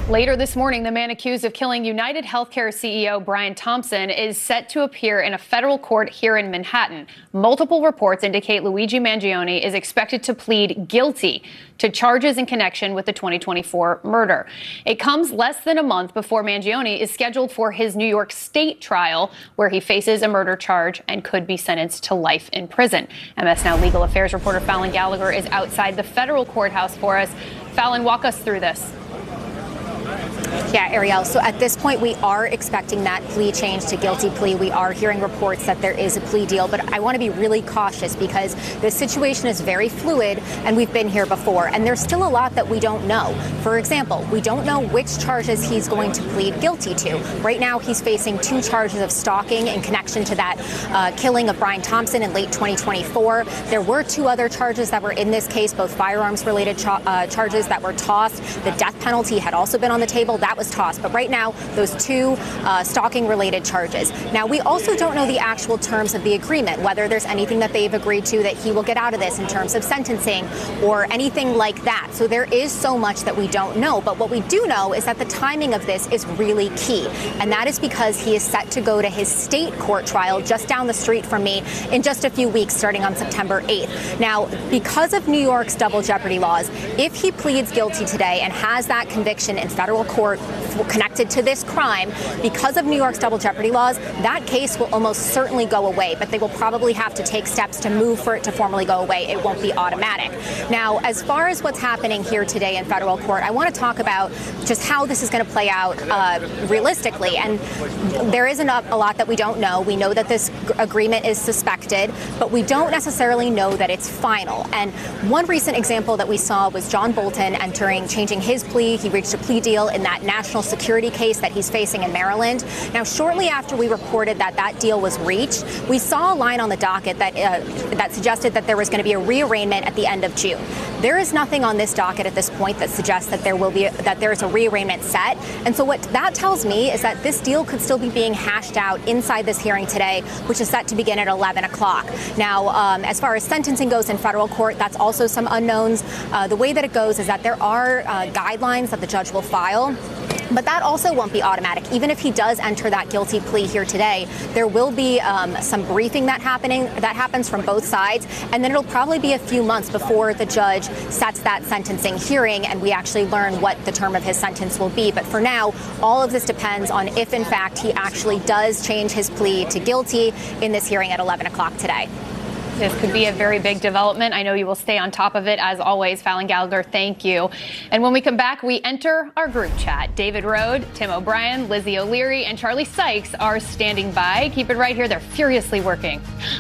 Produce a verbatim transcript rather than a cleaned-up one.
Later this morning, the man accused of killing United Healthcare C E O Brian Thompson is set to appear in a federal court here in Manhattan. Multiple reports indicate Luigi Mangione is expected to plead guilty to charges in connection with the twenty twenty-four murder. It comes less than a month before Mangione is scheduled for his New York State trial, where he faces a murder charge and could be sentenced to life in prison. M S Now legal affairs reporter Fallon Gallagher is outside the federal courthouse for us. Fallon, walk us through this. Yeah, Ariel. So at this point, we are expecting that plea change to guilty plea. We are hearing reports that there is a plea deal, but I want to be really cautious because the situation is very fluid and we've been here before. And there's still a lot that we don't know. For example, we don't know which charges he's going to plead guilty to. Right now, he's facing two charges of stalking in connection to that uh, killing of Brian Thompson in late twenty twenty-four. There were two other charges that were in this case, both firearms related cha- uh, charges that were tossed. The death penalty had also been on the table. That was tossed. But right now, those two uh, stalking-related charges. Now, we also don't know the actual terms of the agreement, whether there's anything that they've agreed to that he will get out of this in terms of sentencing or anything like that. So there is so much that we don't know. But what we do know is that the timing of this is really key. And that is because he is set to go to his state court trial just down the street from me in just a few weeks, starting on September eighth. Now, because of New York's double jeopardy laws, if he pleads guilty today and has that conviction in federal court connected to this crime, because of New York's double jeopardy laws, that case will almost certainly go away, but they will probably have to take steps to move for it to formally go away. It won't be automatic. Now, as far as what's happening here today in federal court, I want to talk about just how this is going to play out uh, realistically. And there isn't a lot that we don't know. We know that this agreement is suspected, but we don't necessarily know that it's final. And one recent example that we saw was John Bolton entering, changing his plea. He reached a plea deal in that national security case that he's facing in Maryland. Now, shortly after we reported that that deal was reached, we saw a line on the docket that uh, that suggested that there was going to be a rearrangement at the end of June. There is nothing on this docket at this point that suggests that there will be a, that there is a rearrangement set. And so what that tells me is that this deal could still be being hashed out inside this hearing today, which is set to begin at eleven o'clock. Now, um, as far as sentencing goes in federal court, that's also some unknowns. Uh, the way that it goes is that there are uh, guidelines that the judge will file. But that also won't be automatic. Even if he does enter that guilty plea here today, there will be um, some briefing that happening that happens from both sides. And then it'll probably be a few months before the judge sets that sentencing hearing and we actually learn what the term of his sentence will be. But for now, all of this depends on if, in fact, he actually does change his plea to guilty in this hearing at eleven o'clock today. This could be a very big development. I know you will stay on top of it, as always. Fallon Gallagher, thank you. And when we come back, we enter our group chat. David Rode, Tim O'Brien, Lizzie O'Leary, and Charlie Sykes are standing by. Keep it right here. They're furiously working.